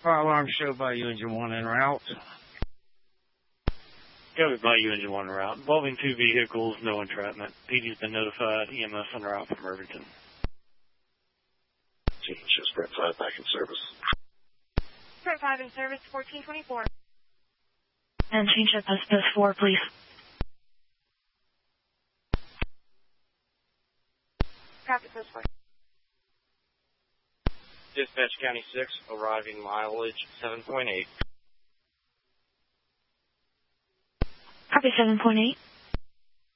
Fire alarm show Bayou Engine 1 en route. Covered Bayou Engine 1 en route. Involving 2 vehicles, no entrapment. PD's been notified. EMS en route from Irvington. Just Brent 5 back in service. Brent 5 in service, 1424. And change at post 4, please. Copy post 4. Dispatch County 6, arriving mileage 7.8. Copy 7.8.